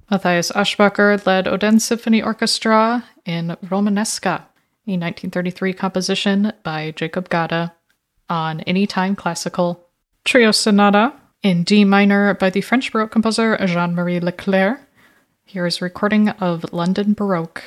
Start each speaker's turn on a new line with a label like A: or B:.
A: Matthias Aschbacher led Odense Symphony Orchestra in Romanesca, a 1933 composition by Jacob Gada, on Anytime Classical. Trio Sonata in D minor by the French Baroque composer Jean-Marie Leclerc. Here is a recording of London Baroque.